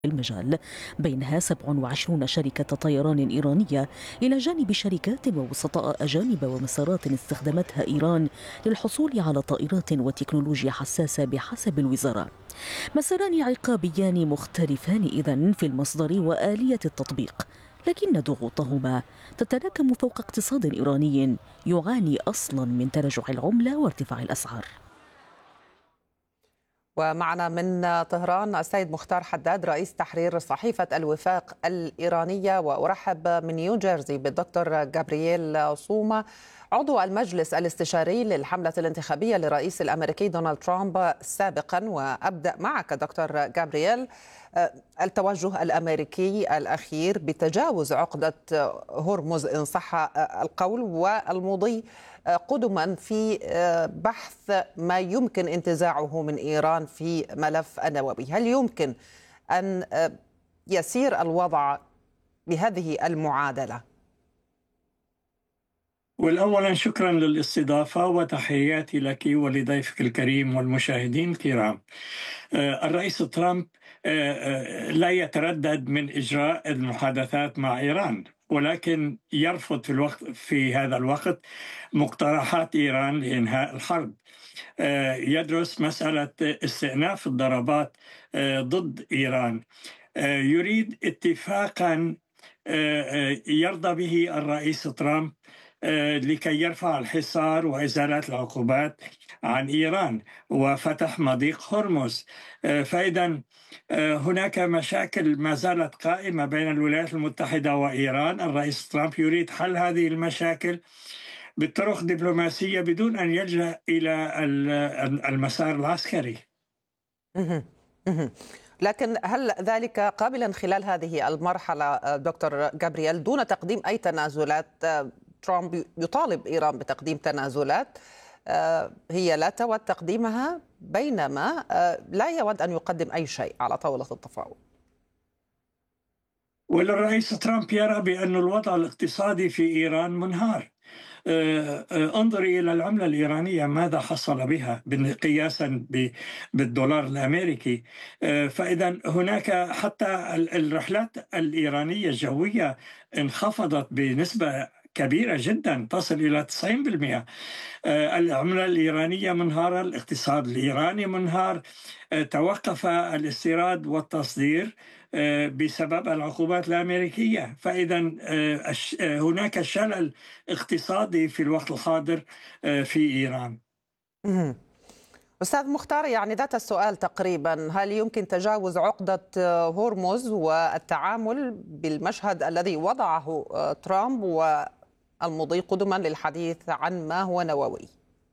المجال، بينها 27 شركة طيران إيرانية إلى جانب شركات ووسطاء أجانب ومسارات استخدمتها إيران للحصول على طائرات وتكنولوجيا حساسة بحسب الوزارة. مساران عقابيان مختلفان إذن في المصدر وآلية التطبيق، لكن ضغوطهما تتراكم فوق اقتصاد إيراني يعاني أصلا من تراجع العملة وارتفاع الأسعار. ومعنا من طهران السيد مختار حداد رئيس تحرير صحيفة الوفاق الإيرانية، وأرحب من نيوجيرسي بالدكتور جابرييل صومة عضو المجلس الاستشاري للحملة الانتخابية للرئيس الأمريكي دونالد ترامب سابقا. وأبدأ معك دكتور جابرييل، التوجه الأمريكي الأخير بتجاوز عقدة هرمز إن صح القول، والمضي قدما في بحث ما يمكن انتزاعه من إيران في ملف النووي. هل يمكن أن يسير الوضع بهذه المعادلة؟ والأولا شكرا للاستضافة وتحياتي لك ولضيفك الكريم والمشاهدين الكرام. الرئيس ترامب لا يتردد من إجراء المحادثات مع إيران، ولكن يرفض في هذا الوقت مقترحات إيران لإنهاء الحرب. يدرس مسألة استئناف الضربات ضد إيران. يريد اتفاقا يرضى به الرئيس ترامب لكي يرفع الحصار وإزالة العقوبات عن إيران وفتح مضيق هرمز. فإذا هناك مشاكل ما زالت قائمة بين الولايات المتحدة وإيران. الرئيس ترامب يريد حل هذه المشاكل بطرق دبلوماسية بدون أن يلجأ إلى المسار العسكري. لكن هل ذلك قابلا خلال هذه المرحلة دكتور جابرييل دون تقديم أي تنازلات؟ ترامب يطالب إيران بتقديم تنازلات، هي لا تود تقديمها، بينما لا يود أن يقدم أي شيء على طاولة التفاوض. والرئيس ترامب يرى بأن الوضع الاقتصادي في إيران منهار. انظري إلى العملة الإيرانية ماذا حصل بها قياسا بالدولار الأمريكي. فإذا هناك حتى الرحلات الإيرانية الجوية انخفضت بنسبة كبيرة جدا تصل إلى 90%. العملة الإيرانية منهارة، الاقتصاد الإيراني منهار، توقف الاستيراد والتصدير بسبب العقوبات الأمريكية. فإذا هناك شلل اقتصادي في الوقت الحاضر في إيران. أستاذ مختار، يعني ذات السؤال تقريبا، هل يمكن تجاوز عقدة هرمز والتعامل بالمشهد الذي وضعه ترامب والمضي قدما للحديث عن ما هو نووي؟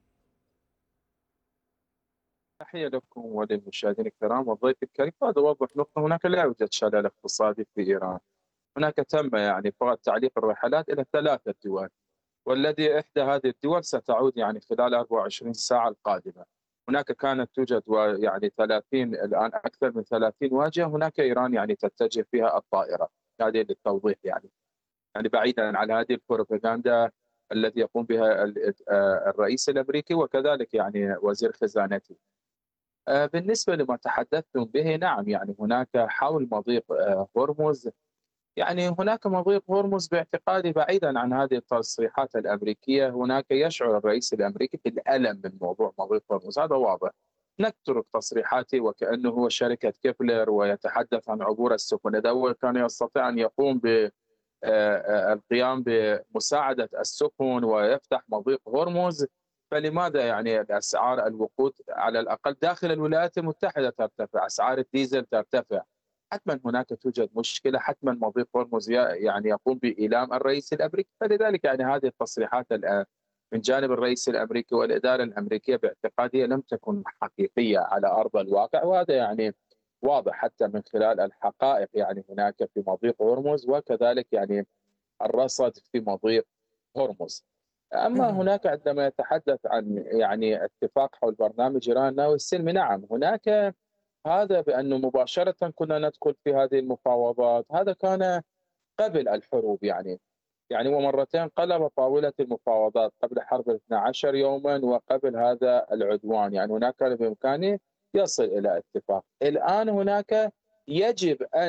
تحية لكم وللمشاهدين الكرام والضيف الكريم. هذا أوضح نقطة: هناك لا يوجد شلل اقتصادي في إيران. هناك تم فقط تعليق الرحلات إلى 3 دول، والذي إحدى هذه الدول ستعود خلال 24 ساعة القادمة. هناك كانت توجد 30 الآن أكثر من 30 واجهة هناك إيران تتجه فيها الطائرة. هذه للتوضيح بعيدا عن هذه البروباغندا التي يقوم بها الرئيس الأمريكي وكذلك وزير خزانته. بالنسبة لما تحدثتم به، نعم هناك حول مضيق هرمز. هناك مضيق هرمز باعتقادي بعيدا عن هذه التصريحات الأمريكية. هناك يشعر الرئيس الأمريكي بالألم من موضوع مضيق هرمز، هذا واضح. نترك تصريحاته وكأنه هو شركة كيبلر ويتحدث عن عبور السفن. إذا هو كان يستطيع أن يقوم بالقيام بمساعدة السفن ويفتح مضيق هرمز، فلماذا الأسعار الوقود على الأقل داخل الولايات المتحدة ترتفع، أسعار الديزل ترتفع؟ حتما هناك توجد مشكلة، حتما مضيق هرمز يقوم بإيلام الرئيس الأمريكي. فلذلك هذه التصريحات من جانب الرئيس الأمريكي والإدارة الأمريكية باعتقادي لم تكن حقيقية على أرض الواقع، وهذا واضح حتى من خلال الحقائق هناك في مضيق هرمز وكذلك الرصد في مضيق هرمز. أما هناك عندما يتحدث عن اتفاق حول برنامج إيران النووي السلمي، نعم هناك هذا بأنه مباشرة كنا ندخل في هذه المفاوضات. هذا كان قبل الحروب ومرتين قلب طاولة المفاوضات قبل حرب 12 يوما وقبل هذا العدوان. هناك كان بإمكانه يصل إلى اتفاق. الآن هناك يجب أن